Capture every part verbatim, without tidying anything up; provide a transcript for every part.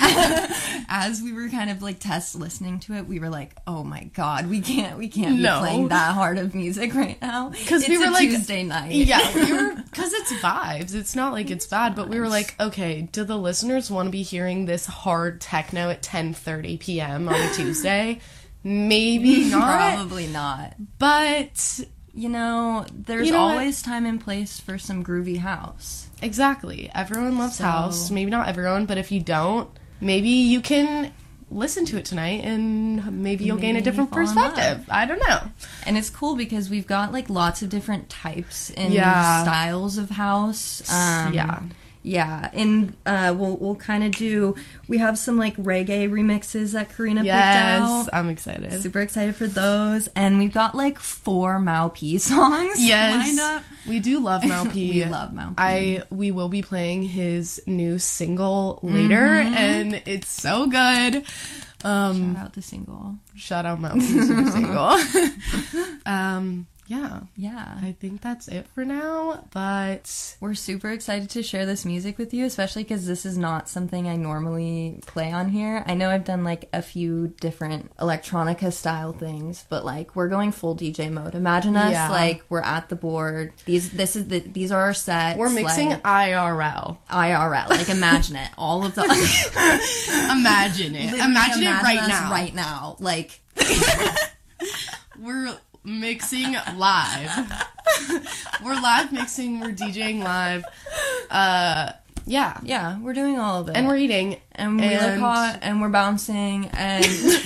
as we were kind of like test listening to it, we were like, oh my god, we can't we can't no. be playing that hard of music right now because we were a like Tuesday night. Yeah, we were, because it's vibes. It's not like it's, it's bad, but we were like, okay, do the listeners want to be hearing this hard techno at ten thirty p.m. on a Tuesday? Maybe not. Probably not. But you know, there's you know always what? time and place for some groovy house. Exactly. Everyone loves so, house. Maybe not everyone, but if you don't, maybe you can listen to it tonight and maybe you'll maybe gain a different perspective. I don't know. And it's cool because we've got like lots of different types and yeah. styles of house. Um, yeah. Yeah, and uh, we'll we'll kind of do. We have some like reggae remixes that Karina yes, picked out. Yes, I'm excited. Super excited for those, and we've got like four Mau P songs yes, lined up. We do love Mau P. We love Mau P. I we will be playing his new single later, mm-hmm. and it's so good. Um, shout out the single. Shout out Mau P's new single. um. Yeah. Yeah. I think that's it for now, but we're super excited to share this music with you, especially because this is not something I normally play on here. I know I've done like a few different electronica style things, but like we're going full D J mode. Imagine us yeah. like we're at the board. These this is the these are our sets. We're mixing like, I R L. I R L. Like imagine it. All of the Imagine it. Imagine, imagine it right now. Right now. Like we're mixing live. We're live mixing, we're DJing live. Uh yeah. Yeah, we're doing all of it. And we're eating. And we and... look hot and we're bouncing and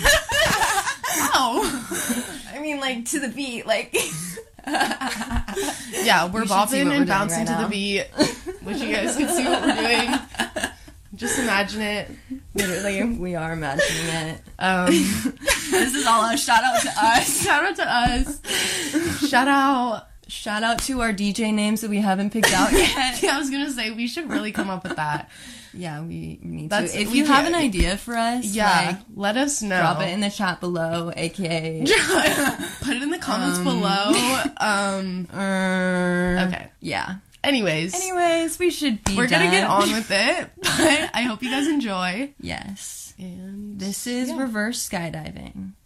oh. I mean like to the beat, like yeah, we're bopping and bouncing right to now. The beat. Which you guys can see what we're doing. Just imagine it. Literally, we are imagining it. Um, this is all a shout out to us. Shout out to us. Shout out. Shout out to our D J names that we haven't picked out yet. Yeah, I was gonna say we should really come up with that. Yeah, we need That's, to. If we you can. have an idea for us, yeah, like, let us know. Drop it in the chat below, aka put it in the comments um, below. Um. Uh, okay. Yeah. Anyways. Anyways, we should be We're done. gonna get on with it, but I hope you guys enjoy. Yes. And this is yeah. reverse skydiving.